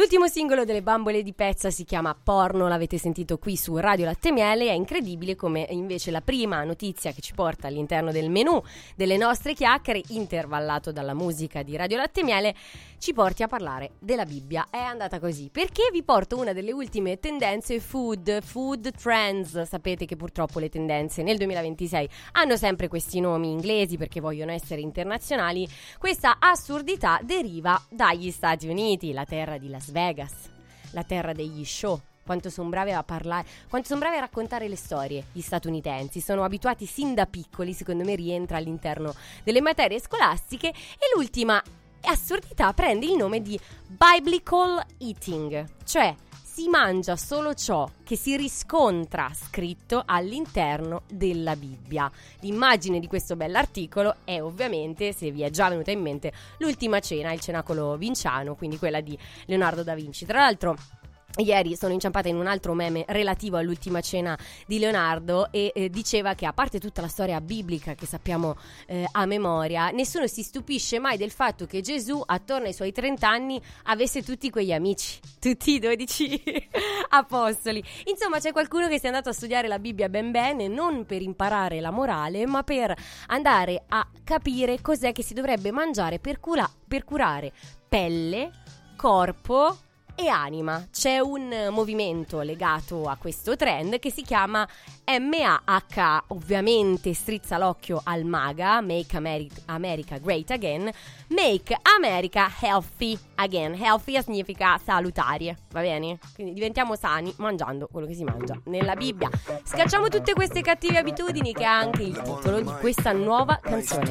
L'ultimo singolo delle Bambole di Pezza si chiama Porno, l'avete sentito qui su Radio Latte Miele. È incredibile come invece la prima notizia che ci porta all'interno del menù delle nostre chiacchiere, intervallato dalla musica di Radio Latte Miele, ci porti a parlare della Bibbia. È andata così perché vi porto una delle ultime tendenze food trends. Sapete che purtroppo le tendenze nel 2026 hanno sempre questi nomi inglesi perché vogliono essere internazionali. Questa assurdità deriva dagli Stati Uniti, la terra di Las Vegas, la terra degli show. Quanto sono bravi a parlare, quanto sono bravi a raccontare le storie gli statunitensi. Sono abituati sin da piccoli, secondo me rientra all'interno delle materie scolastiche. E l'ultima assurdità prende il nome di biblical eating, cioè si mangia solo ciò che si riscontra scritto all'interno della Bibbia. L'immagine di questo bell'articolo è ovviamente, se vi è già venuta in mente, l'Ultima Cena, il cenacolo vinciano, quindi quella di Leonardo da Vinci. Tra l'altro ieri sono inciampata in un altro meme relativo all'Ultima Cena di Leonardo e diceva che, a parte tutta la storia biblica che sappiamo a memoria, nessuno si stupisce mai del fatto che Gesù attorno ai suoi 30 anni avesse tutti quegli amici, tutti i 12 apostoli. Insomma, c'è qualcuno che si è andato a studiare la Bibbia ben bene, non per imparare la morale, ma per andare a capire cos'è che si dovrebbe mangiare per curare pelle, corpo e anima. C'è un movimento legato a questo trend che si chiama MAH, ovviamente strizza l'occhio al MAGA, Make America Great Again, Make America Healthy Again. Healthy significa salutare, va bene? Quindi diventiamo sani mangiando quello che si mangia nella Bibbia. Scacciamo tutte queste cattive abitudini, che è anche il titolo di questa nuova canzone.